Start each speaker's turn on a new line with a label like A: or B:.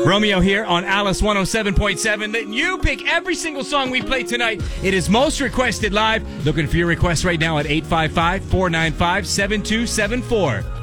A: Romeo here on Alice 107.7. Letting you pick every single song we play tonight. It is most requested live. Looking for your requests right now at 855-495-7274.